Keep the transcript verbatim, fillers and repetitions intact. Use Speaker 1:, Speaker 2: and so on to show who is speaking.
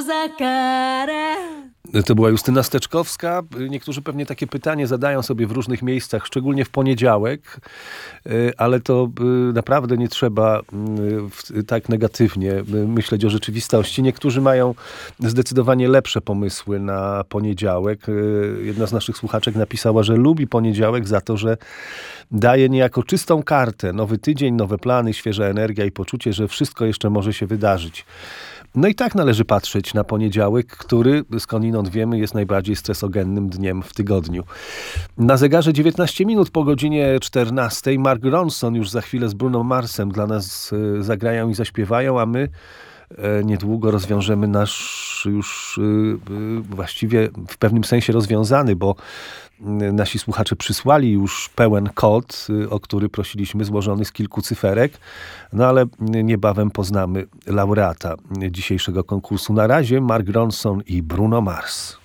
Speaker 1: za karę.
Speaker 2: To była Justyna Steczkowska. Niektórzy pewnie takie pytanie zadają sobie w różnych miejscach, szczególnie w poniedziałek, ale to naprawdę nie trzeba tak negatywnie myśleć o rzeczywistości. Niektórzy mają zdecydowanie lepsze pomysły na poniedziałek. Jedna z naszych słuchaczek napisała, że lubi poniedziałek za to, że daje niejako czystą kartę. Nowy tydzień, nowe plany, świeża energia i poczucie, że wszystko jeszcze może się wydarzyć. No i tak należy patrzeć na poniedziałek, który skądinąd wiemy jest najbardziej stresogennym dniem w tygodniu. Na zegarze dziewiętnaście minut po godzinie czternastej. Mark Ronson już za chwilę z Bruno Marsem dla nas zagrają i zaśpiewają, a my niedługo rozwiążemy nasz już właściwie w pewnym sensie rozwiązany, bo nasi słuchacze przysłali już pełen kod, o który prosiliśmy, złożony z kilku cyferek, no ale niebawem poznamy laureata dzisiejszego konkursu. Na razie Mark Ronson i Bruno Mars.